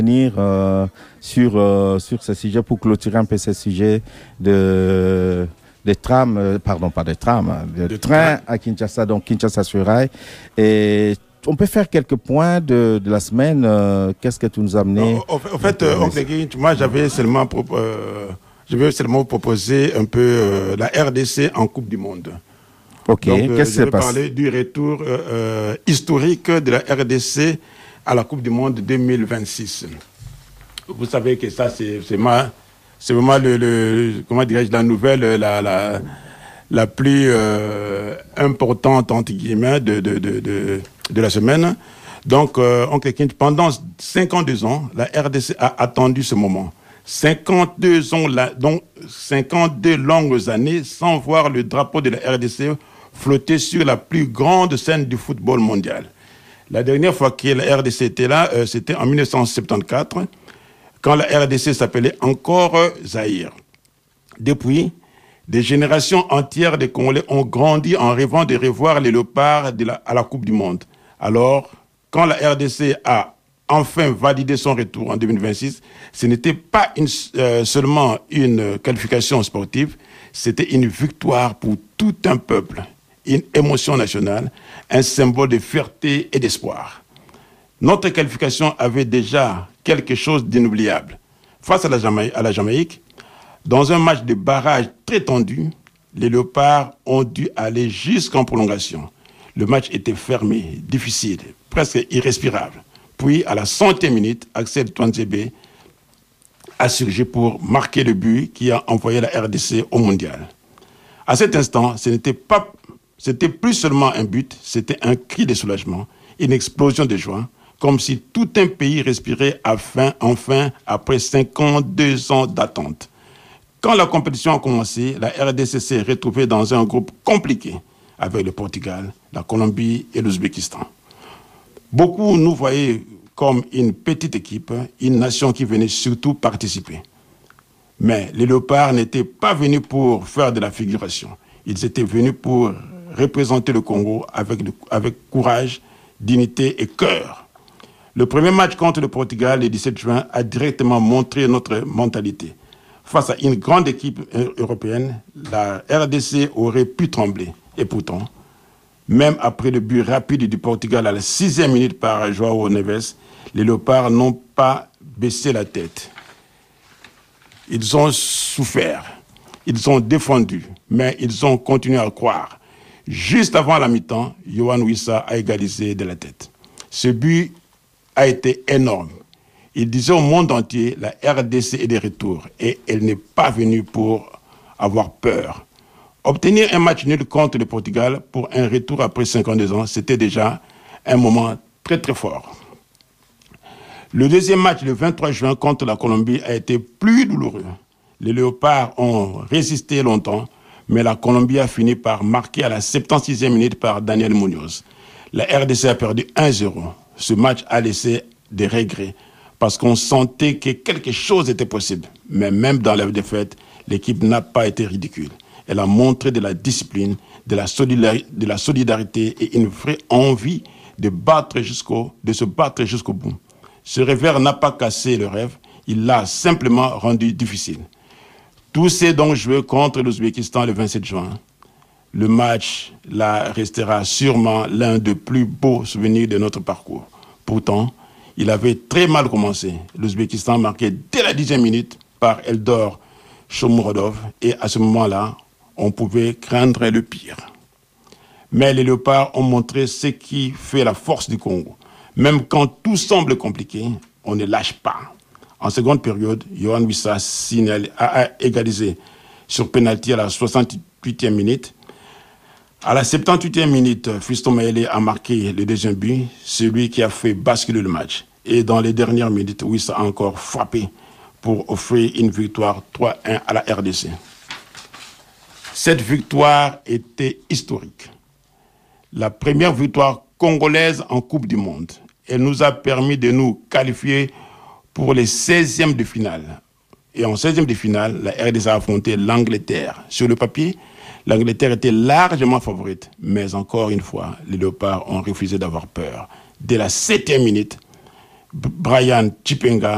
Venir sur ce sujet pour clôturer un peu ce sujet de trams, pardon, pas de trams, de trains à Kinshasa, donc Kinshasa sur rail. Et on peut faire quelques points de la semaine. Qu'est-ce que tu nous as amené? En fait, moi, j'avais seulement proposé un peu la RDC en Coupe du Monde. Ok, qu'est-ce qui s'est passé? Parler du retour historique de la RDC à la Coupe du Monde 2026. Vous savez que ça, c'est vraiment comment dirais-je, la nouvelle la plus importante, entre guillemets, de la semaine. Donc, pendant 52 ans, la RDC a attendu ce moment. 52 ans, donc 52 longues années sans voir le drapeau de la RDC flotter sur la plus grande scène du football mondial. La dernière fois que la RDC était là, c'était en 1974, quand la RDC s'appelait encore Zaïre. Depuis, des générations entières de Congolais ont grandi en rêvant de revoir les léopards à la Coupe du Monde. Alors, quand la RDC a enfin validé son retour en 2026, ce n'était pas seulement une qualification sportive, c'était une victoire pour tout un peuple, une émotion nationale, un symbole de fierté et d'espoir. Notre qualification avait déjà quelque chose d'inoubliable. Face à la Jamaïque, dans un match de barrage très tendu, les Léopards ont dû aller jusqu'en prolongation. Le match était fermé, difficile, presque irrespirable. Puis, à la 100e minute, Axel Touanzebe a surgi pour marquer le but qui a envoyé la RDC au mondial. À cet instant, c'était plus seulement un but, c'était un cri de soulagement, une explosion de joie, comme si tout un pays respirait enfin après 52 ans d'attente. Quand la compétition a commencé, la RDC s'est retrouvée dans un groupe compliqué avec le Portugal, la Colombie et l'Ouzbékistan. Beaucoup nous voyaient comme une petite équipe, une nation qui venait surtout participer. Mais les Léopards n'étaient pas venus pour faire de la figuration. Ils étaient venus pour représenter le Congo avec courage, dignité et cœur. Le premier match contre le Portugal, le 17 juin, a directement montré notre mentalité. Face à une grande équipe européenne, la RDC aurait pu trembler. Et pourtant, même après le but rapide du Portugal à la 6e minute par João Neves, les Léopards n'ont pas baissé la tête. Ils ont souffert, ils ont défendu, mais ils ont continué à croire. Juste avant la mi-temps, Yohan Wissa a égalisé de la tête. Ce but a été énorme. Il disait au monde entier, la RDC est de retour et elle n'est pas venue pour avoir peur. Obtenir un match nul contre le Portugal pour un retour après 52 ans, c'était déjà un moment très très fort. Le deuxième match, le 23 juin, contre la Colombie, a été plus douloureux. Les Léopards ont résisté longtemps, mais la Colombie a fini par marquer à la 76e minute par Daniel Munoz. La RDC a perdu 1-0. Ce match a laissé des regrets, parce qu'on sentait que quelque chose était possible. Mais même dans la défaite, l'équipe n'a pas été ridicule. Elle a montré de la discipline, de la solidarité et une vraie envie de se battre jusqu'au bout. Ce revers n'a pas cassé le rêve, il l'a simplement rendu difficile. Tous ces donc joués contre l'Ouzbékistan le 27 juin. Le match là restera sûrement l'un des plus beaux souvenirs de notre parcours. Pourtant, il avait très mal commencé. L'Ouzbékistan marquait dès la 10e minute par Eldor Shomurodov et à ce moment-là, on pouvait craindre le pire. Mais les Léopards ont montré ce qui fait la force du Congo. Même quand tout semble compliqué, on ne lâche pas. En seconde période, Yohan Wissa a égalisé sur pénalty à la 68e minute. À la 78e minute, Fiston Mayele a marqué le deuxième but, celui qui a fait basculer le match. Et dans les dernières minutes, Wissa a encore frappé pour offrir une victoire 3-1 à la RDC. Cette victoire était historique. La première victoire congolaise en Coupe du Monde. Elle nous a permis de nous qualifier pour les 16e de finale. Et en 16e de finale, la RDC a affronté l'Angleterre. Sur le papier, l'Angleterre était largement favorite. Mais encore une fois, les Léopards ont refusé d'avoir peur. Dès la 7e minute, Brian Chipenga